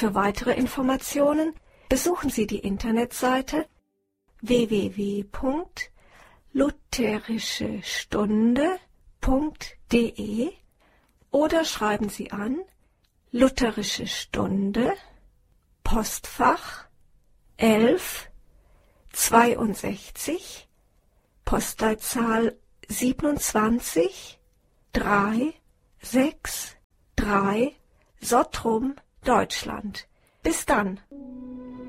Für weitere Informationen besuchen Sie die Internetseite www.lutherischestunde.de oder schreiben Sie an Lutherische Stunde, Postfach 1162, Postleitzahl 27 363, Sottrum, Deutschland. Bis dann!